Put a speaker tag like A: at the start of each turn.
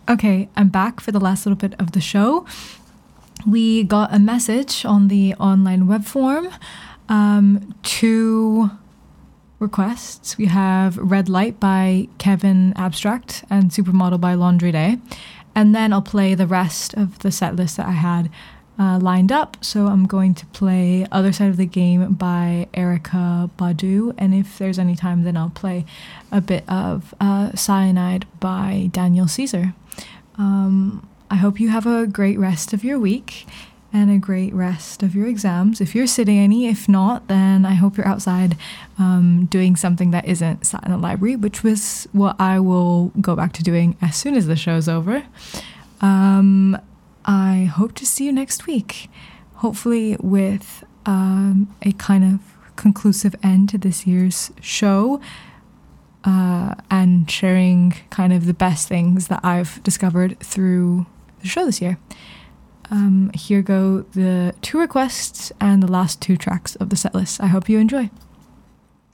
A: Okay, I'm back for the last little bit of the show. We got a message on the online web form. 2 requests. We have Red Light by Kevin Abstract and Supermodel by Laundry Day. And then I'll play the rest of the set list that I had lined up. So I'm going to play Other Side of the Game by Erykah Badu. And if there's any time, then I'll play a bit of Cyanide by Daniel Caesar. I hope you have a great rest of your week and a great rest of your exams. If you're sitting any, if not, then I hope you're outside doing something that isn't sat in the library, which was what I will go back to doing as soon as the show's over. I hope to see you next week, hopefully with a kind of conclusive end to this year's show, and sharing kind of the best things that I've discovered through the show this year. Here go the 2 requests and the last 2 tracks of the set list. I hope you enjoy.